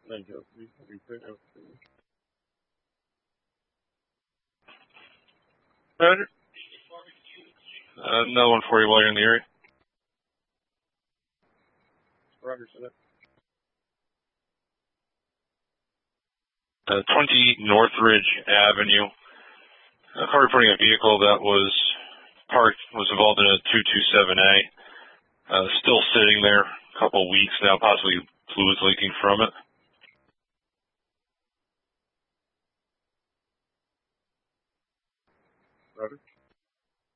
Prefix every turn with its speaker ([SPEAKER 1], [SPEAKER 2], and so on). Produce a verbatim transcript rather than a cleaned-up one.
[SPEAKER 1] Thank you. Roger. Uh, another one for you while you're in the area. Roger, set up. Uh, twenty Northridge Avenue. A car reporting a vehicle that was parked, was involved in a two two seven A. Uh, still sitting there, a couple weeks now, possibly fluids leaking from it.